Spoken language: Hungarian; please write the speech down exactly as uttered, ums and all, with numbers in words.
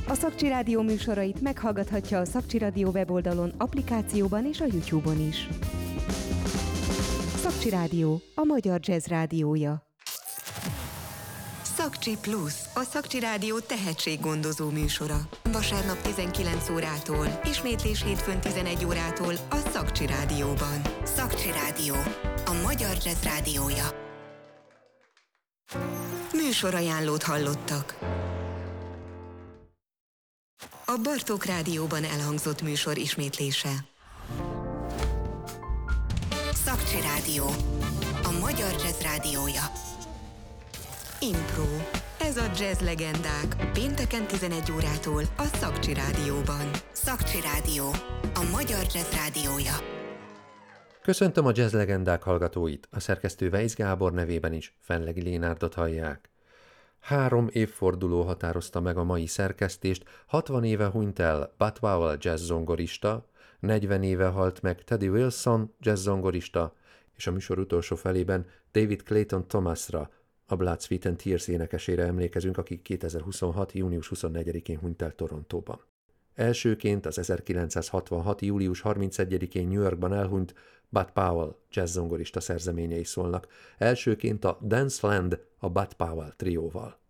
A Szakcsi Rádió műsorait meghallgathatja a Szakcsi Rádió weboldalon, applikációban és a YouTube-on is. Szakcsi Rádió, a magyar jazz rádiója. Szakcsi Plusz, a Szakcsi Rádió tehetséggondozó műsora. Vasárnap tizenkilenc órától, ismétlés hétfőn tizenegy órától a Szakcsi Rádióban. Szakcsi Rádió, a magyar jazz rádiója. Műsorajánlót hallottak. A Bartók Rádióban elhangzott műsor ismétlése. Szakcsi Rádió, a magyar jazz rádiója. Impro. Ez a jazz legendák. Pénteken tizenegy órától a Szakcsi Rádióban. Szakcsi Rádió, a magyar jazz rádiója. Köszöntöm a jazz legendák hallgatóit, a szerkesztő Weisz Gábor nevében is Fenlegi Lénárdot hallják. Három évforduló határozta meg a mai szerkesztést, hatvan éve hunyt el Bud Powell jazz zongorista, negyven éve halt meg Teddy Wilson jazz zongorista, és a műsor utolsó felében David Clayton Thomasra, a Blood, Sweat and Tears énekesére emlékezünk, aki kétezer-huszonhat. június huszonnegyedikén hunyt el Torontóban. Elsőként az ezerkilencszázhatvanhat. július harmincegyedikén New Yorkban elhunyt Bud Powell jazz zongorista szerzeményei szólnak. Elsőként a Dance Land a Bud Powell trióval.